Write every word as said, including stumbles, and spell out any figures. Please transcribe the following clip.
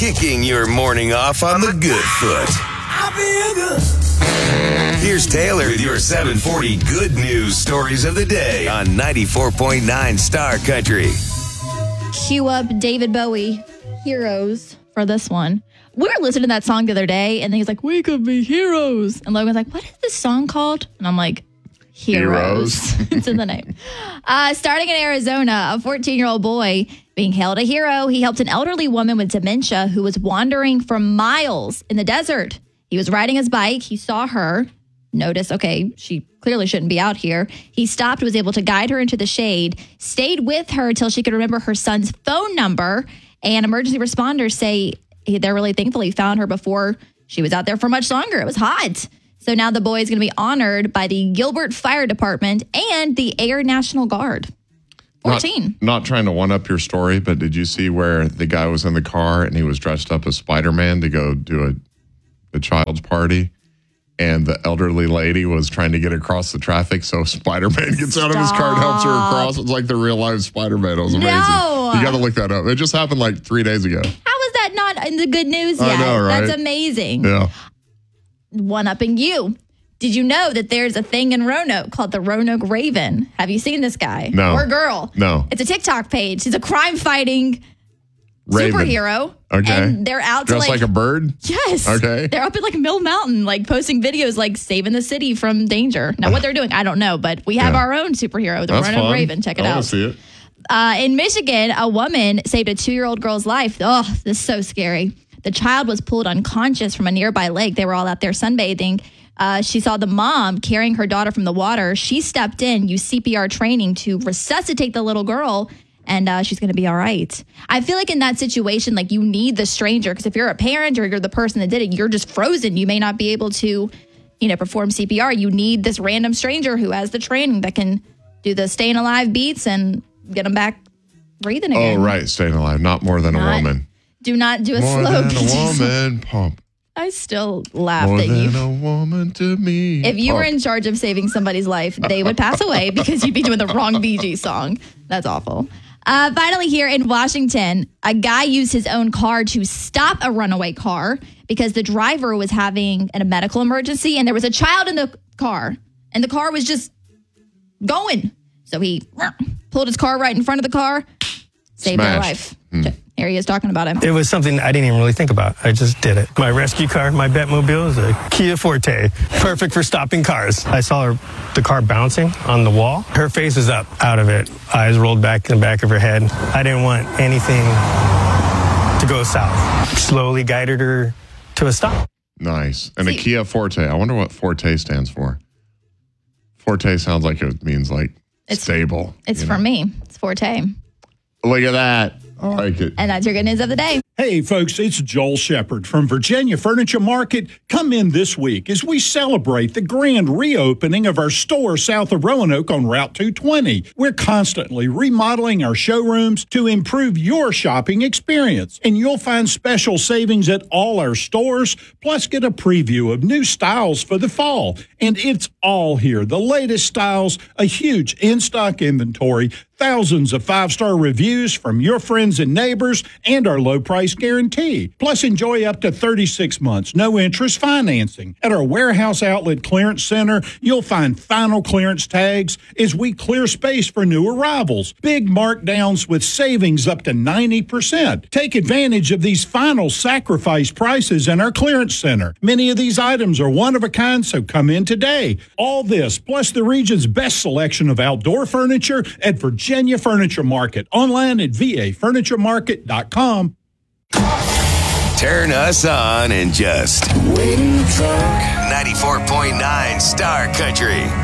kicking your morning off on the good foot. I feel good. Here's Taylor with your seven forty good news stories of the day on ninety-four point nine Star Country. Cue up David Bowie, Heroes, for this one. We were listening to that song the other day, and he's like, we could be heroes. And Logan's like, what is this song called? And I'm like, Heroes. Heroes. It's in the name. Uh, starting in Arizona, a fourteen-year-old boy being hailed a hero. He helped an elderly woman with dementia who was wandering for miles in the desert. He was riding his bike. He saw her. Noticed, okay, she clearly shouldn't be out here. He stopped, was able to guide her into the shade, stayed with her until she could remember her son's phone number. And emergency responders say they're really thankful he found her before she was out there for much longer. It was hot. So now the boy is going to be honored by the Gilbert Fire Department and the Air National Guard. fourteen. Not, not trying to one-up your story, but did you see where the guy was in the car and he was dressed up as Spider-Man to go do a, a child's party? And the elderly lady was trying to get across the traffic, so Spider-Man gets out of his car and helps her across. It's like the real-life Spider-Man. It was amazing. No. You got to look that up. It just happened like three days ago. How is that not in the good news yet? I know, right? That's amazing. Yeah. One-upping you. Did you know that there's a thing in Roanoke called the Roanoke Raven? Have you seen this guy? No. Or girl? No. It's a TikTok page. He's a crime-fighting Raven. superhero. Okay. And they're out Dressed to like, like a bird? Yes. Okay. They're up at like Mill Mountain, like posting videos like saving the city from danger. Now, what they're doing, I don't know, but we have Yeah. our own superhero, the That's Roanoke fun. Raven. Check it I out. want to see it. Uh, in Michigan, a woman saved a two-year-old girl's life. Oh, this is so scary. The child was pulled unconscious from a nearby lake. They were all out there sunbathing. Uh, she saw the mom carrying her daughter from the water. She stepped in, used C P R training to resuscitate the little girl, and uh, she's going to be all right. I feel like in that situation, like you need the stranger, because if you're a parent or you're the person that did it, you're just frozen. You may not be able to, you know, perform C P R. You need this random stranger who has the training that can do the staying alive beats and get them back breathing again. Oh, right. Staying alive. Not more than Not- a woman. Do not do a More slow than P a T song. woman pump. I still laughed More at you. than a woman to me. If you pump. were in charge of saving somebody's life, they would pass away because you'd be doing the wrong Bee Gees song. That's awful. Uh, finally, here in Washington, a guy used his own car to stop a runaway car because the driver was having a medical emergency and there was a child in the car and the car was just going. So he pulled his car right in front of the car, saved their Smashed. life. Here he is talking about him. It was something I didn't even really think about. I just did it. My rescue car, my Batmobile, is a Kia Forte. Perfect for stopping cars. I saw her, the car bouncing on the wall. Her face was up out of it. Eyes rolled back in the back of her head. I didn't want anything to go south. Slowly guided her to a stop. Nice. And See- a Kia Forte. I wonder what Forte stands for. Forte sounds like it means like It's- stable. It's you from know? me. It's Forte. Look at that. I like it. And that's your good news of the day. Hey, folks, it's Joel Shepard from Virginia Furniture Market. Come in this week as we celebrate the grand reopening of our store south of Roanoke on Route two twenty. We're constantly remodeling our showrooms to improve your shopping experience. And you'll find special savings at all our stores, plus get a preview of new styles for the fall. And it's all here. The latest styles, a huge in-stock inventory, thousands of five-star reviews from your friends and neighbors, and our low price guarantee. Plus, enjoy up to thirty-six months, no interest financing. At our warehouse outlet clearance center, you'll find final clearance tags as we clear space for new arrivals. Big markdowns with savings up to ninety percent. Take advantage of these final sacrifice prices in our clearance center. Many of these items are one of a kind, so come in today. All this, plus the region's best selection of outdoor furniture at Virginia Furniture Market. Online at v a furniture market dot com. Turn us on and just Waiting the truck. ninety-four point nine Star Country.